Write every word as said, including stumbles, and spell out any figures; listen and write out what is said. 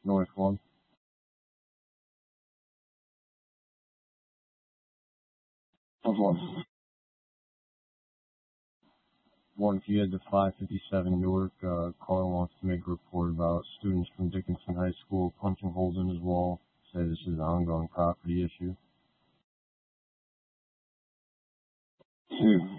North one. Of what? One key at the five fifty-seven Newark. Uh, caller wants to make a report about students from Dickinson High School punching holes in his wall. Say this is an ongoing property issue. Two.